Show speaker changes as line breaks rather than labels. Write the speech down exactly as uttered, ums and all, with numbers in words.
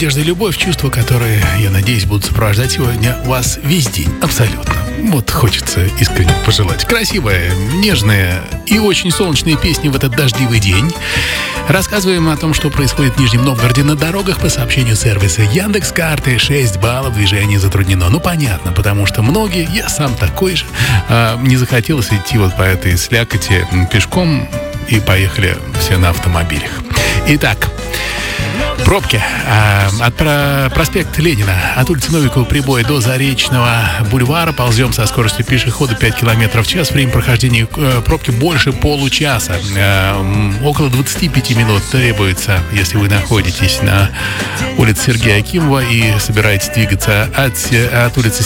надежда и любовь, чувства, которые, я надеюсь, будут сопровождать сегодня вас весь день. Абсолютно. Вот хочется искренне пожелать. Красивые, нежные и очень солнечные песни в этот дождливый день. Рассказываем о том, что происходит в Нижнем Новгороде на дорогах по сообщению сервиса Яндекс.Карты. шесть баллов, движение затруднено. Ну, понятно, потому что многие, я сам такой же, э, не захотелось идти вот по этой слякоти пешком, и поехали все на автомобилях. Итак, пробки а, от про, проспекта Ленина, от улицы Новикова Прибоя до Заречного бульвара. Ползем со скоростью пешехода пять километров в час. Время прохождения э, пробки больше получаса. Э, около двадцать пять минут требуется, если вы находитесь на улице Сергея Акимова и собираетесь двигаться от, от улицы